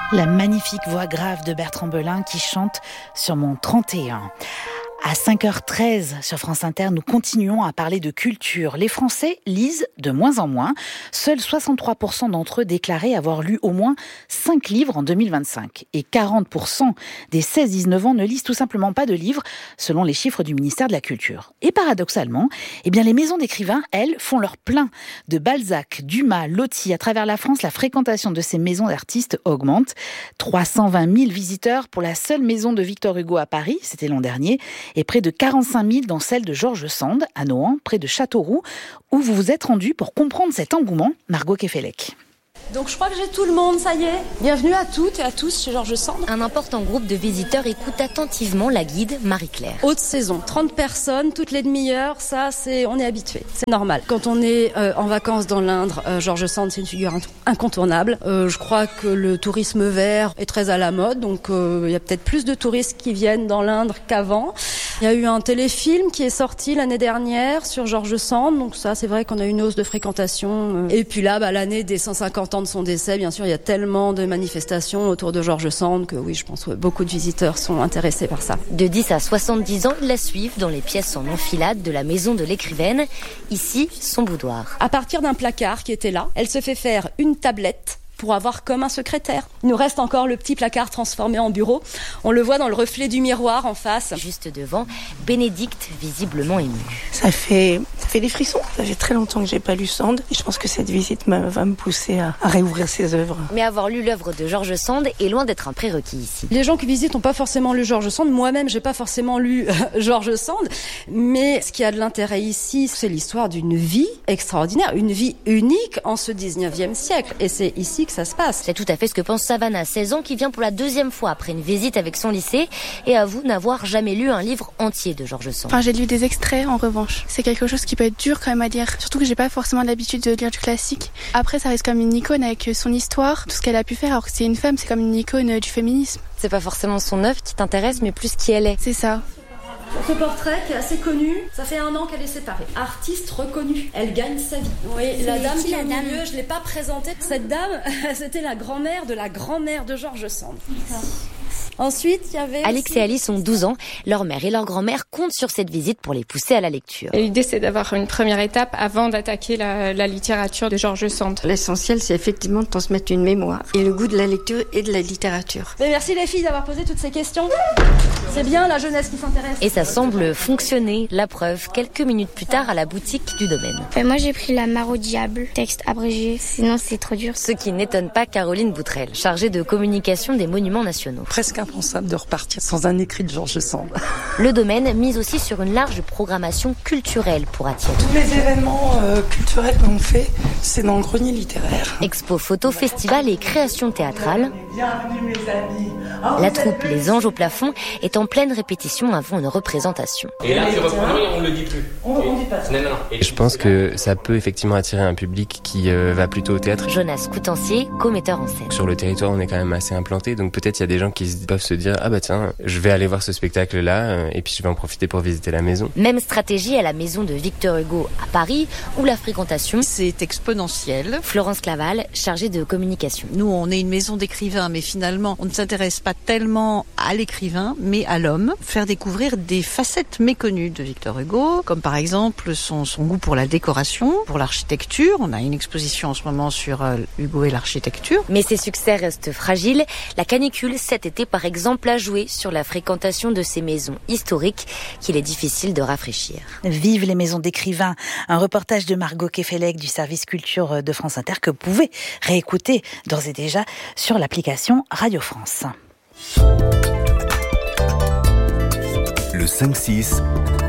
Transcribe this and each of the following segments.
La magnifique voix grave de Bertrand Belin qui chante sur mon 31. À 5h13 sur France Inter, nous continuons à parler de culture. Les Français lisent de moins en moins. Seuls 63% d'entre eux déclaraient avoir lu au moins 5 livres en 2025. Et 40% des 16-19 ans ne lisent tout simplement pas de livres, selon les chiffres du ministère de la Culture. Et paradoxalement, les maisons d'écrivains, elles, font leur plein. De Balzac, Dumas, Loti, à travers la France, la fréquentation de ces maisons d'artistes augmente. 320 000 visiteurs pour la seule maison de Victor Hugo à Paris, c'était l'an dernier, et près de 45 000 dans celle de Georges Sand, à Nohant, près de Châteauroux, où vous vous êtes rendu pour comprendre cet engouement, Margot Kefelec. Donc je crois que j'ai tout le monde, ça y est. Bienvenue à toutes et à tous chez Georges Sand. Un important groupe de visiteurs écoute attentivement la guide Marie-Claire. Haute saison, 30 personnes, toutes les demi-heures, on est habitué, c'est normal. Quand on est en vacances dans l'Indre, Georges Sand, c'est une figure incontournable. Je crois que le tourisme vert est très à la mode, donc il y a peut-être plus de touristes qui viennent dans l'Indre qu'avant. Il y a eu un téléfilm qui est sorti l'année dernière sur Georges Sand, donc ça c'est vrai qu'on a une hausse de fréquentation. Et puis là, l'année des 150 ans de son décès, bien sûr, il y a tellement de manifestations autour de Georges Sand que oui, je pense que beaucoup de visiteurs sont intéressés par ça. De 10 à 70 ans, ils la suivent dans les pièces en enfilade de la maison de l'écrivaine. Ici, son boudoir. À partir d'un placard qui était là, elle se fait faire une tablette pour avoir comme un secrétaire. Il nous reste encore le petit placard transformé en bureau. On le voit dans le reflet du miroir en face. Juste devant, Bénédicte, visiblement émue. Ça fait des frissons. Ça fait très longtemps que j'ai pas lu Sand. Et je pense que cette visite va me pousser à réouvrir ses œuvres. Mais avoir lu l'œuvre de Georges Sand est loin d'être un prérequis ici. Les gens qui visitent n'ont pas forcément lu Georges Sand. Moi-même, j'ai pas forcément lu Georges Sand. Mais ce qui a de l'intérêt ici, c'est l'histoire d'une vie extraordinaire, une vie unique en ce 19e siècle. Et c'est ici que ça se passe. C'est tout à fait ce que pense Savannah, 16 ans, qui vient pour la deuxième fois après une visite avec son lycée et avoue n'avoir jamais lu un livre entier de Georges Sand. J'ai lu des extraits en revanche. C'est quelque chose qui peut être dur quand même à lire. Surtout que j'ai pas forcément l'habitude de lire du classique. Après, ça reste comme une icône avec son histoire, tout ce qu'elle a pu faire, alors que c'est une femme, c'est comme une icône du féminisme. C'est pas forcément son œuvre qui t'intéresse, mais plus qui elle est. C'est ça. Ce portrait qui est assez connu, ça fait 1 an qu'elle est séparée. Artiste reconnue, elle gagne sa vie. Oui, la dame qui est au milieu, je ne l'ai pas présentée. Cette dame, c'était la grand-mère de Georges Sand. Ensuite, il y avait... Alix et Alice ont 12 ans. Leur mère et leur grand-mère comptent sur cette visite pour les pousser à la lecture. Et l'idée, c'est d'avoir une première étape avant d'attaquer la littérature de Georges Sand. L'essentiel, c'est effectivement de transmettre une mémoire et le goût de la lecture et de la littérature. Mais merci les filles d'avoir posé toutes ces questions. C'est bien la jeunesse qui s'intéresse. Et ça semble fonctionner. La preuve, quelques minutes plus tard, à la boutique du domaine. Moi, j'ai pris La Mare au diable, texte abrégé. Sinon, c'est trop dur. Ce qui n'étonne pas Caroline Boutrel, chargée de communication des monuments nationaux. Presque impensable de repartir sans un écrit de Georges Sand. Le domaine mise aussi sur une large programmation culturelle pour attirer. Tous les événements culturels qu'on fait, c'est dans le grenier littéraire. Expo photo, festival et création théâtrale. Bienvenue mes amis. La troupe Les Anges au plafond est en pleine répétition avant une représentation. Et là, tu reprends, on ne le dit plus. On dit pas ça. Non. Je pense que ça peut effectivement attirer un public qui va plutôt au théâtre. Jonas Coutancier, commetteur en scène. Sur le territoire, on est quand même assez implanté, donc peut-être il y a des gens qui peuvent se dire ah bah tiens, je vais aller voir ce spectacle-là et puis je vais en profiter pour visiter la maison. Même stratégie à la maison de Victor Hugo à Paris, où la fréquentation... C'est exponentiel. Florence Claval, chargée de communication. Nous, on est une maison d'écrivains, mais finalement, on ne s'intéresse pas tellement à l'écrivain, mais à l'homme. Faire découvrir des facettes méconnues de Victor Hugo, comme par exemple son goût pour la décoration, pour l'architecture. On a une exposition en ce moment sur Hugo et l'architecture. Mais ses succès restent fragiles. La canicule, cet été, par exemple, a joué sur la fréquentation de ces maisons historiques qu'il est difficile de rafraîchir. Vive les maisons d'écrivains. Un reportage de Margot Kefelec du service culture de France Inter que vous pouvez réécouter d'ores et déjà sur l'application Radio France. Le 5-6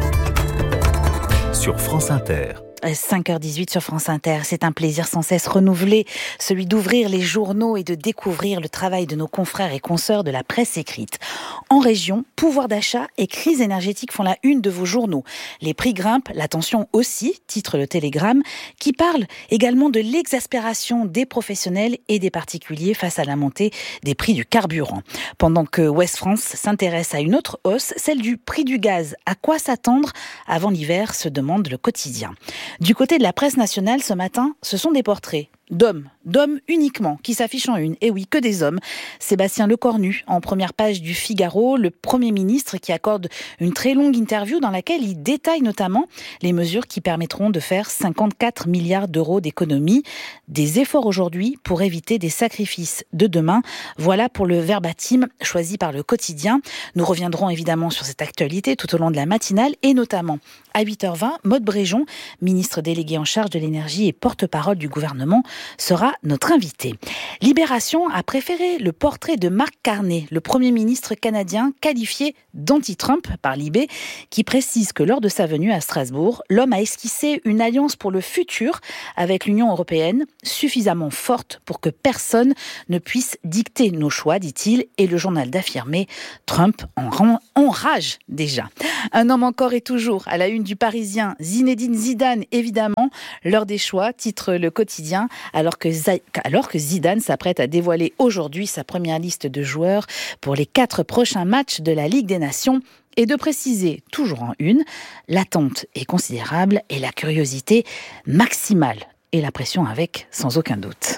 sur France Inter. 5h18 sur France Inter, c'est un plaisir sans cesse renouvelé, celui d'ouvrir les journaux et de découvrir le travail de nos confrères et consoeurs de la presse écrite. En région, pouvoir d'achat et crise énergétique font la une de vos journaux. Les prix grimpent, la tension aussi, titre le Télégramme, qui parle également de l'exaspération des professionnels et des particuliers face à la montée des prix du carburant. Pendant que Ouest France s'intéresse à une autre hausse, celle du prix du gaz. À quoi s'attendre avant l'hiver, se demande le Quotidien. Du côté de la presse nationale, ce matin, ce sont des portraits. d'hommes uniquement, qui s'affichent en une. Et oui, que des hommes. Sébastien Lecornu, en première page du Figaro, le Premier ministre qui accorde une très longue interview dans laquelle il détaille notamment les mesures qui permettront de faire 54 milliards d'euros d'économies. Des efforts aujourd'hui pour éviter des sacrifices de demain. Voilà pour le verbatim choisi par le quotidien. Nous reviendrons évidemment sur cette actualité tout au long de la matinale et notamment à 8h20, Maude Bréjon, ministre déléguée en charge de l'énergie et porte-parole du gouvernement, sera notre invité. Libération a préféré le portrait de Mark Carney, le Premier ministre canadien qualifié d'anti-Trump par Libé, qui précise que lors de sa venue à Strasbourg, l'homme a esquissé une alliance pour le futur avec l'Union européenne, suffisamment forte pour que personne ne puisse dicter nos choix, dit-il, et le journal d'affirmer Trump enrage déjà. Un homme encore et toujours à la une du Parisien, Zinedine Zidane, évidemment, l'heure des choix, titre le quotidien, alors que Zidane s'apprête à dévoiler aujourd'hui sa première liste de joueurs pour les 4 prochains matchs de la Ligue des Nations. Et de préciser, toujours en une, l'attente est considérable et la curiosité maximale. Et la pression avec, sans aucun doute.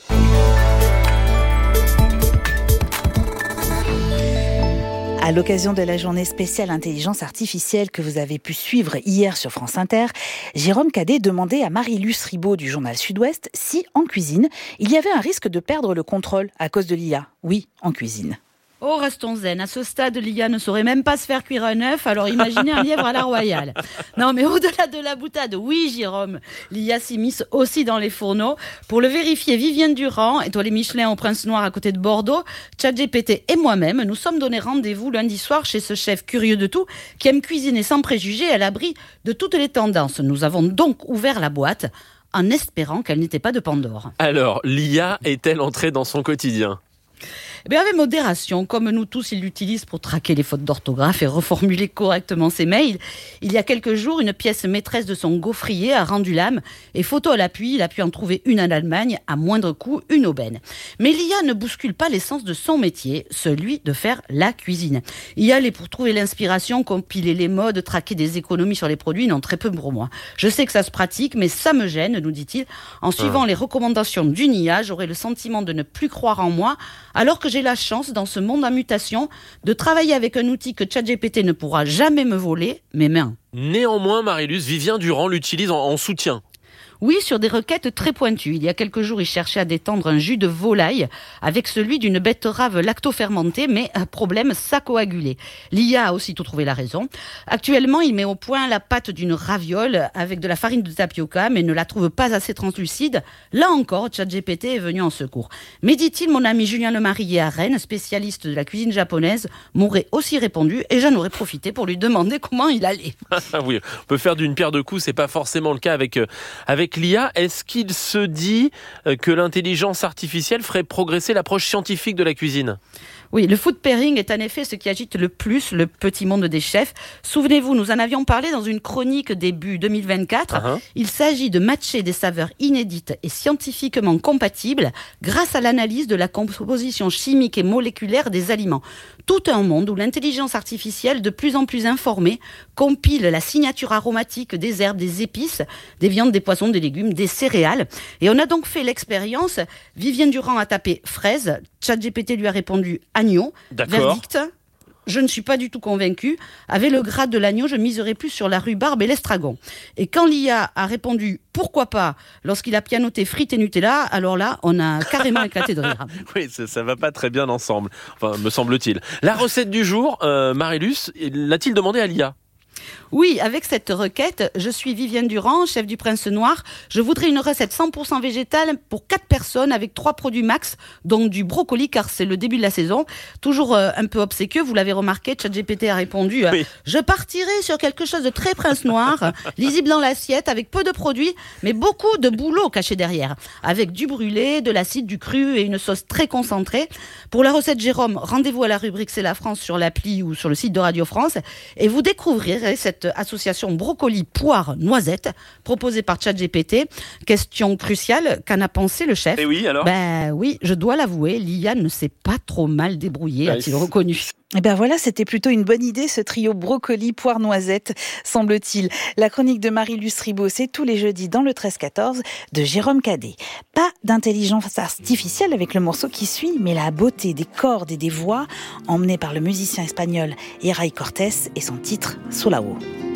À l'occasion de la journée spéciale intelligence artificielle que vous avez pu suivre hier sur France Inter, Jérôme Cadet demandait à Marie-Luce Ribaud du journal Sud-Ouest si, en cuisine, il y avait un risque de perdre le contrôle à cause de l'IA. Oui, en cuisine. Oh, restons zen. À ce stade, l'IA ne saurait même pas se faire cuire un œuf, alors imaginez un lièvre à la royale. Non, mais au-delà de la boutade, oui, Jérôme, l'IA s'immisce aussi dans les fourneaux. Pour le vérifier, Vivienne Durand, étoilée Michelin au Prince Noir à côté de Bordeaux, ChatGPT et moi-même, nous sommes donné rendez-vous lundi soir chez ce chef curieux de tout, qui aime cuisiner sans préjugés à l'abri de toutes les tendances. Nous avons donc ouvert la boîte en espérant qu'elle n'était pas de Pandore. Alors, l'IA est-elle entrée dans son quotidien ? Eh bien, avec modération, comme nous tous, il l'utilise pour traquer les fautes d'orthographe et reformuler correctement ses mails. Il y a quelques jours, une pièce maîtresse de son gaufrier a rendu l'âme et photo à l'appui, il a pu en trouver une en Allemagne, à moindre coût, une aubaine. Mais l'IA ne bouscule pas l'essence de son métier, celui de faire la cuisine. Y aller pour trouver l'inspiration, compiler les modes, traquer des économies sur les produits, non, très peu pour moi. Je sais que ça se pratique, mais ça me gêne, nous dit-il. En suivant les recommandations d'une IA, j'aurais le sentiment de ne plus croire en moi, alors que j'ai la chance, dans ce monde en mutation, de travailler avec un outil que ChatGPT ne pourra jamais me voler, mes mains. Néanmoins, Marie-Luce, Vivien Durand l'utilise en soutien. Oui, sur des requêtes très pointues. Il y a quelques jours, il cherchait à détendre un jus de volaille avec celui d'une betterave lactofermentée, mais problème, ça coagulait. L'IA a aussitôt trouvé la raison. Actuellement, il met au point la pâte d'une raviole avec de la farine de tapioca, mais ne la trouve pas assez translucide. Là encore, ChatGPT est venu en secours. Mais dit-il, mon ami Julien Lemarié à Rennes, spécialiste de la cuisine japonaise, m'aurait aussi répondu et j'en aurais profité pour lui demander comment il allait. Oui, on peut faire d'une pierre deux coups, c'est pas forcément le cas avec l'IA. Est-ce qu'il se dit que l'intelligence artificielle ferait progresser l'approche scientifique de la cuisine ? Oui, le food pairing est en effet ce qui agite le plus le petit monde des chefs. Souvenez-vous, nous en avions parlé dans une chronique début 2024. Il s'agit de matcher des saveurs inédites et scientifiquement compatibles grâce à l'analyse de la composition chimique et moléculaire des aliments. Tout un monde où l'intelligence artificielle, de plus en plus informée, compile la signature aromatique des herbes, des épices, des viandes, des poissons, des légumes, des céréales. Et on a donc fait l'expérience. Vivienne Durand a tapé fraise, ChatGPT lui a répondu agneau. D'accord. Verdict, je ne suis pas du tout convaincue. Avec le gras de l'agneau, je miserais plus sur la rhubarbe et l'estragon. Et quand l'IA a répondu pourquoi pas lorsqu'il a pianoté frites et Nutella, alors là, on a carrément éclaté de rire. Oui, ça va pas très bien ensemble, enfin, me semble-t-il. La recette du jour, Marie-Luce, l'a-t-il demandé à l'IA ? Oui, avec cette requête, je suis Vivienne Durand, chef du Prince Noir. Je voudrais une recette 100% végétale pour 4 personnes avec 3 produits max, donc du brocoli, car c'est le début de la saison. Toujours un peu obséquieux, vous l'avez remarqué, ChatGPT a répondu oui. Je partirai sur quelque chose de très Prince Noir, lisible dans l'assiette, avec peu de produits, mais beaucoup de boulot caché derrière, avec du brûlé, de l'acide, du cru et une sauce très concentrée. Pour la recette Jérôme, rendez-vous à la rubrique C'est la France sur l'appli ou sur le site de Radio France, et vous découvrirez cette association brocoli, poire, noisette proposée par ChatGPT. Question cruciale, qu'en a pensé le chef ? Et oui, alors ? Oui, je dois l'avouer, l'IA ne s'est pas trop mal débrouillée, a-t-il reconnu. Et ben voilà, c'était plutôt une bonne idée, ce trio brocoli, poire, noisette, semble-t-il. La chronique de Marie-Luce Ribot, c'est tous les jeudis dans le 13-14 de Jérôme Cadet. Pas d'intelligence artificielle avec le morceau qui suit, mais la beauté des cordes et des voix emmenée par le musicien espagnol Ray Cortés et son titre Solao.